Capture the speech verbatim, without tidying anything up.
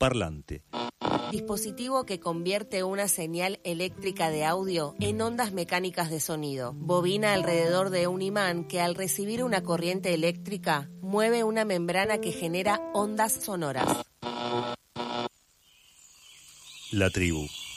parlante. Dispositivo que convierte una señal eléctrica de audio en ondas mecánicas de sonido. Bobina alrededor de un imán que al recibir una corriente eléctrica mueve una membrana que genera ondas sonoras. La tribu.